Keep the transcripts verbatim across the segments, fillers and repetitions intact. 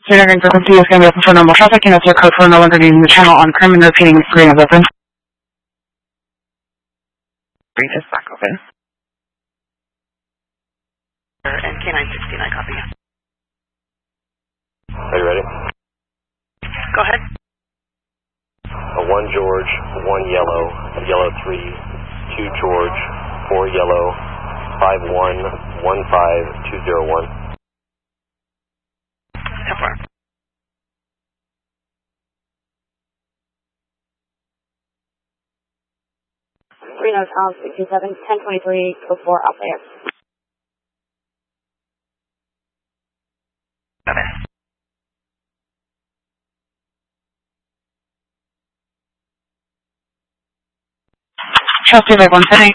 Standard frequency is going to be open for normal traffic, and it's your code for no longer needing the channel on Crim and repeating the screen is open. Breathe this back open. And K nine sixty-nine, copy. Are you ready? Go ahead. A one George, one yellow, yellow three, two George, four yellow, five one, one five, two zero one. ten four. Reno Tom sixty-seven, ten twenty-three, code four, off air. Seven. Chelsea by one ten eight.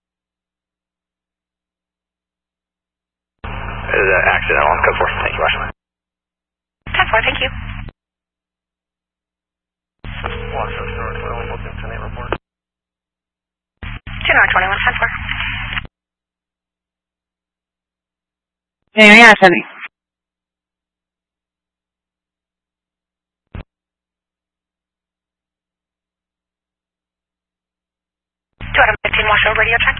Uh, accidental on code four. Thank you, Russia. ten four, thank you. two nine twenty-one, ten four. Yeah, yeah, Sunny. two out of fifteen, Washoe, radio check.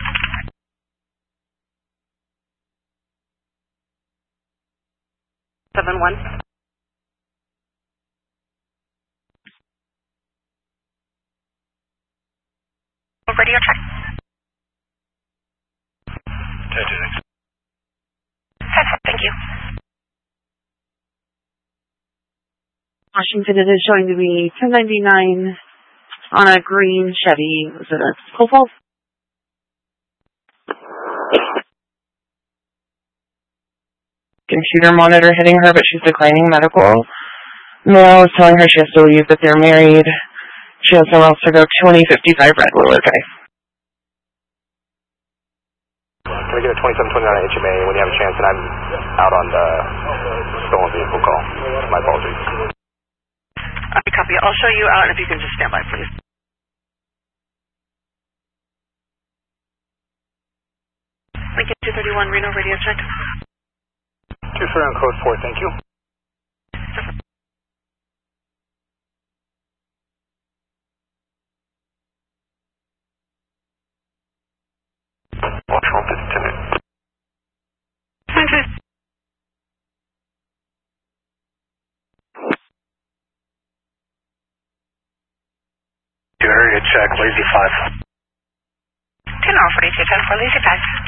seven one. Radio check. Thank you. Washington, it is showing to be ten ninety-nine on a green Chevy. Was it a Cobalt? Computer monitor hitting her, but she's declining medical. Mel is telling her she has to leave, but they're married. She has nowhere else to go. twenty fifty-five Red Willow Drive. Can we get a twenty-seven twenty-nine H M A when you have a chance, and I'm out on the stolen vehicle call. My apologies. Okay, copy. I'll show you out, and if you can just stand by, please. Lincoln two thirty-one, Reno, radio check. two three on code four, thank you. Watch one fifty-two. Area check, Lazy five. ten forty-two, ten four, Lazy five.